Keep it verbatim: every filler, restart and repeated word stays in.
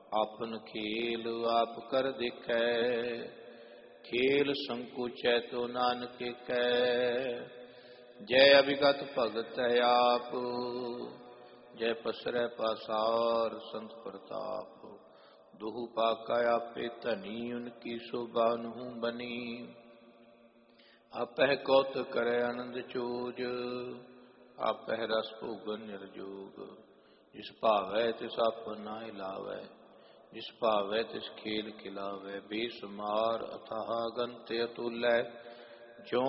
आपन खेल आप कर दिखै, खेल संकुचै तो नानक कै। जय अभिगत भगत है आप, जय पसरै पासार संत प्रताप। दुहु पाका आपे धनी, उनकी शोभा नहु बनी। आपह कौतुक करे आनंद चोज, आपह रस भोगन निर्जोग। जिस भावै तिस आपन ना हिलावै, जिस भावै तिस खेल खिलावै। बेसुमार अथाह गंत अतुलै, ज्यों